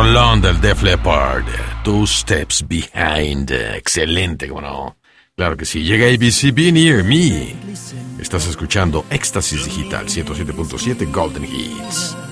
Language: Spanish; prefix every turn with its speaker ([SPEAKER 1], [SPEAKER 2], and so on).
[SPEAKER 1] rolón del Def Leppard, Two Steps Behind. Excelente, ¿cómo no? Claro que sí. Llega ABC, Be Near Me. Estás escuchando Éxtasis Digital 107.7 Golden Hits.